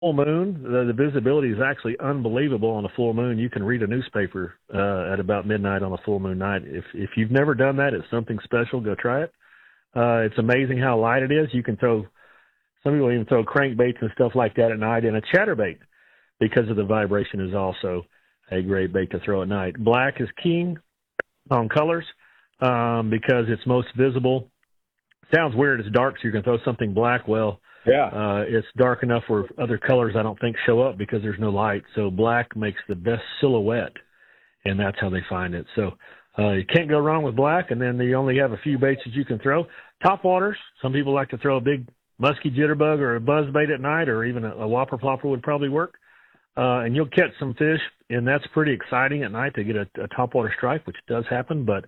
full moon, the visibility is actually unbelievable on a full moon. You can read a newspaper at about midnight on a full moon night. If you've never done that, it's something special. Go try it. It's amazing how light it is. You can throw, some people even throw crankbaits and stuff like that at night, and a chatterbait, because of the vibration, is also a great bait to throw at night. Black is king on colors because it's most visible. Sounds weird. It's dark, so you can throw something black. Well, Yeah. it's dark enough where other colors I don't think show up because there's no light. So black makes the best silhouette, and that's how they find it. So you can't go wrong with black, and then you only have a few baits that you can throw. Top waters, some people like to throw a big musky jitterbug or a buzz bait at night, or even a whopper plopper would probably work. And you'll catch some fish, and that's pretty exciting at night to get a topwater strike, which does happen. But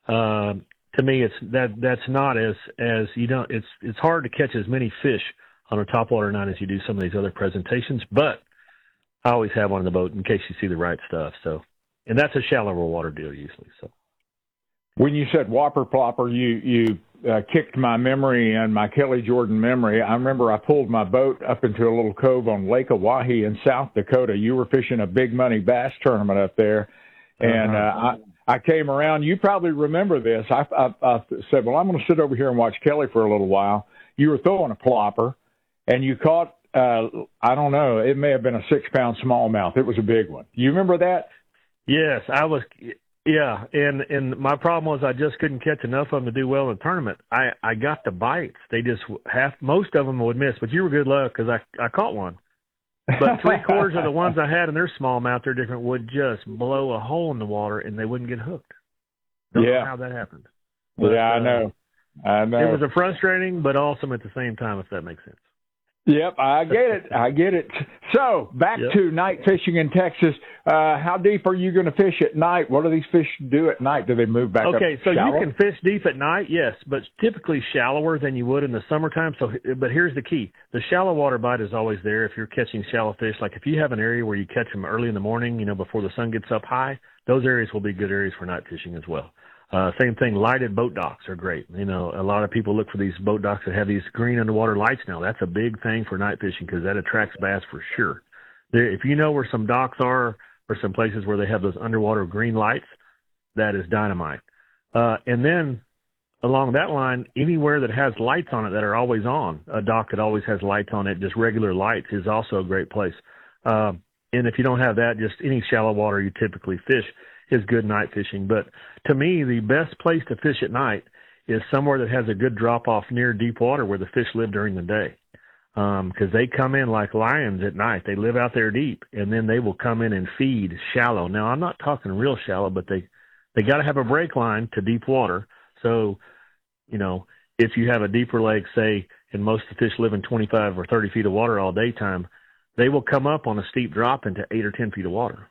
to me, that's not as you don't. It's hard to catch as many fish on a topwater night as you do some of these other presentations. But I always have one in the boat in case you see the right stuff. So, and that's a shallower water deal usually. So, When you said whopper plopper, you kicked my memory and my Kelly Jordan memory. I remember I pulled my boat up into a little cove on Lake Oahe in South Dakota. You were fishing a big money bass tournament up there, and I came around. You probably remember this. I said, well, I'm going to sit over here and watch Kelly for a little while. You were throwing a plopper, and you caught, I don't know, it may have been a 6-pound smallmouth. It was a big one. You remember that? yes, I was. Yeah, and my problem was I just couldn't catch enough of them to do well in the tournament. I got the bites. They just most of them would miss, but you were good luck because I caught one. But 3/4 of the ones I had in their smallmouth, they're different, would just blow a hole in the water and they wouldn't get hooked. Don't know how that happened. But, yeah, I know. It was a frustrating, but awesome at the same time, if that makes sense. Yep, I get it. So, back to night fishing in Texas. How deep are you going to fish at night? What do these fish do at night? Do they move back up Okay, so shallow? you can fish deep at night, yes, but typically shallower than you would in the summertime. So, but here's the key. The shallow water bite is always there if you're catching shallow fish. Like if you have an area where you catch them early in the morning, before the sun gets up high, those areas will be good areas for night fishing as well. Same thing, lighted boat docks are great. A lot of people look for these boat docks that have these green underwater lights now. That's a big thing for night fishing because that attracts bass for sure. If you know where some docks are or some places where they have those underwater green lights, that is dynamite. And then along that line, anywhere that has lights on it that are always on, a dock that always has lights on it, just regular lights, is also a great place. And if you don't have that, just any shallow water you typically fish is good night fishing. But to me, the best place to fish at night is somewhere that has a good drop-off near deep water where the fish live during the day. Because they come in like lions at night. They live out there deep, and then they will come in and feed shallow. Now, I'm not talking real shallow, but they got to have a break line to deep water. So, if you have a deeper lake, say, and most of the fish live in 25 or 30 feet of water all daytime, they will come up on a steep drop into 8 or 10 feet of water.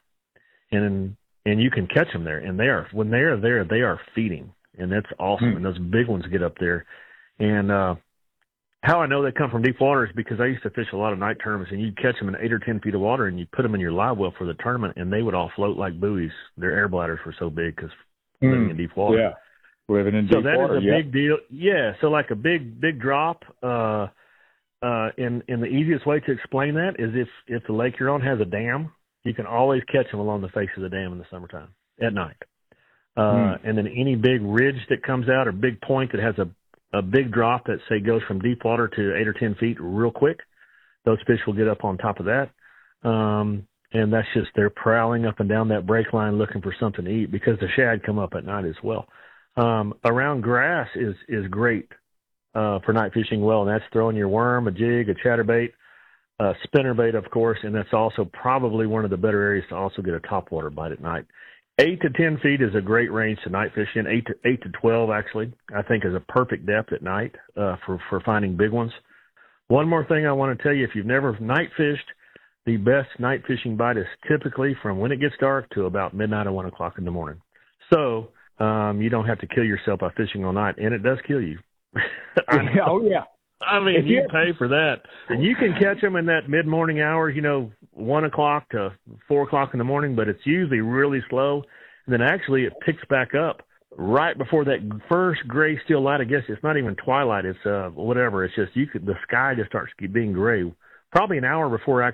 And you can catch them there. And when they are there, they are feeding. And that's awesome. And those big ones get up there. And how I know they come from deep water is because I used to fish a lot of night tournaments, and you'd catch them in 8 or 10 feet of water, and you put them in your live well for the tournament, and they would all float like buoys. Their air bladders were so big because living in deep water. Yeah, living in deep water. So that is a big deal. Yeah, so like a big drop. And the easiest way to explain that is if the lake you're on has a dam, you can always catch them along the face of the dam in the summertime at night. And then any big ridge that comes out or big point that has a big drop that, say, goes from deep water to 8 or 10 feet real quick, those fish will get up on top of that. And that's just they're prowling up and down that break line looking for something to eat because the shad come up at night as well. Around grass is great for night fishing well, and that's throwing your worm, a jig, a chatterbait, spinnerbait, of course, and that's also probably one of the better areas to also get a topwater bite at night. 8 to 10 feet is a great range to night fish in. 8 to 12, actually, I think is a perfect depth at night for finding big ones. One more thing I want to tell you, if you've never night fished, the best night fishing bite is typically from when it gets dark to about midnight or 1 o'clock in the morning. So you don't have to kill yourself by fishing all night, and it does kill you. Oh, yeah. I mean, you pay for that. And you can catch them in that mid-morning hours, 1 o'clock to 4 o'clock in the morning, but it's usually really slow. And then actually it picks back up right before that first gray steel light. I guess it's not even twilight. It's whatever. It's just the sky just starts being gray probably an hour before